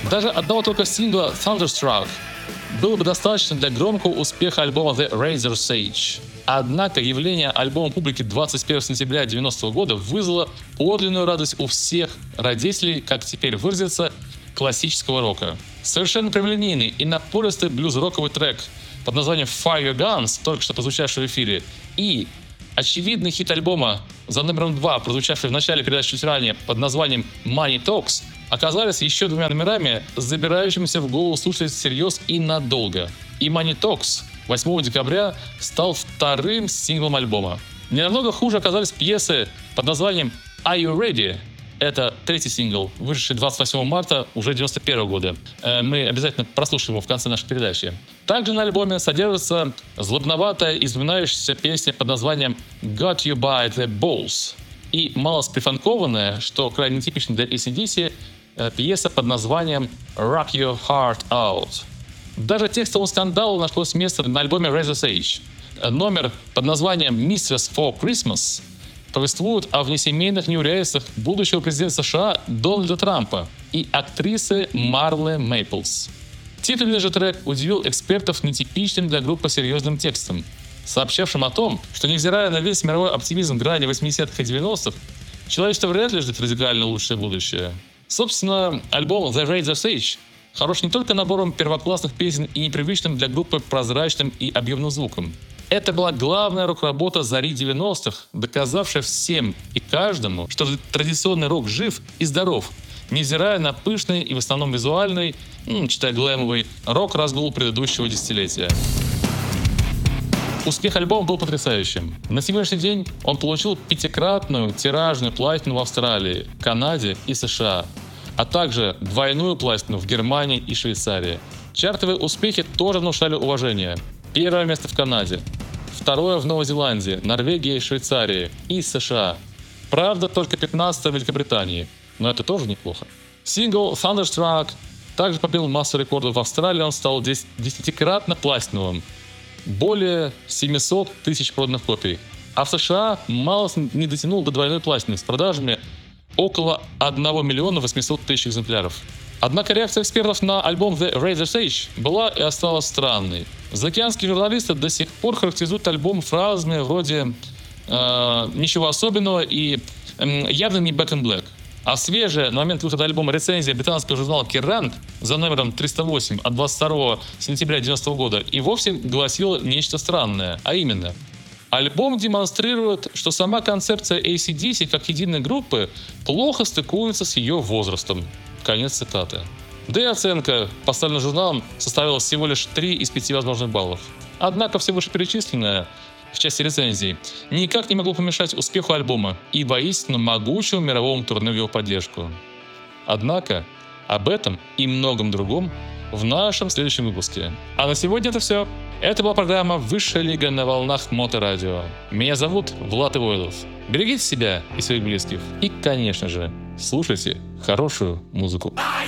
Даже одного только сингла Thunderstruck было бы достаточно для громкого успеха альбома The Razor's Edge. Однако явление альбома публики 21 сентября 1990 года вызвало подлинную радость у всех родителей, как теперь выразиться, классического рока. Совершенно прямолинейный и напористый блюз-роковый трек под названием Fire Your Guns, только что прозвучавший в эфире, и очевидный хит альбома за номером 2, прозвучавший в начале передачи чуть ранее под названием Money Talks, оказались еще двумя номерами, забирающимися в голову слушателей всерьез и надолго. И Money Talks 8 декабря стал вторым синглом альбома. Не намного хуже оказались пьесы под названием Are You Ready? Это третий сингл, вышедший 28 марта уже 1991 года. Мы обязательно прослушаем его в конце нашей передачи. Также на альбоме содержится злобноватая и запоминающаяся песня под названием Got You By The Balls и малость прифанкованная, что крайне типично для AC/DC, пьеса под названием Rock Your Heart Out. Даже текстовому скандалу нашлось место на альбоме Razor's Edge. Номер под названием Mistress for Christmas повествует о внесемейных неурядицах будущего президента США Дональда Трампа и актрисы Марлы Мейплс. Титульный же трек удивил экспертов нетипичным для группы серьезным текстом, сообщавшим о том, что невзирая на весь мировой оптимизм грани 80-х и 90-х, человечество вряд ли ждет радикально лучшее будущее. Собственно, альбом The Razor's Edge хорош не только набором первоклассных песен и непривычным для группы прозрачным и объемным звуком. Это была главная рок-работа зари 90-х, доказавшая всем и каждому, что традиционный рок жив и здоров, невзирая на пышный и в основном визуальный, читай глэмовый, рок-разгул предыдущего десятилетия. Успех альбома был потрясающим. На сегодняшний день он получил 5-кратную тиражную платину в Австралии, Канаде и США, а также двойную платину в Германии и Швейцарии. Чартовые успехи тоже внушали уважение. Первое место в Канаде, второе в Новой Зеландии, Норвегии, Швейцарии и США. Правда, только 15-е в Великобритании, но это тоже неплохо. Сингл Thunderstruck также побил массу рекордов. В Австралии он стал 10-кратно платиновым, более 700 тысяч проданных копий. А в США мало не дотянул до двойной платины с продажами около 1 800 000 экземпляров. Однако реакция экспертов на альбом The Razor's Edge была и осталась странной. Заокеанские журналисты до сих пор характеризуют альбом фразами вроде «ничего особенного» и «явно не Back in Black». А свежая на момент выхода альбома рецензия британского журнала Kerrang за номером 308 от 22 сентября 1990 года и вовсе гласила нечто странное, а именно: альбом демонстрирует, что сама концепция AC/DC как единой группы плохо стыкуется с ее возрастом. Конец цитаты. Да и оценка, поставленная журналом, составила всего лишь 3 из 5 возможных баллов. Однако все вышеперечисленное в части рецензий никак не могло помешать успеху альбома и воистину могучему мировому турне в его поддержку. Однако об этом и многом другом в нашем следующем выпуске. А на сегодня это все. Это была программа «Высшая лига» на волнах Моторадио. Меня зовут Влад Ивойлов. Берегите себя и своих близких. И, конечно же, слушайте хорошую музыку.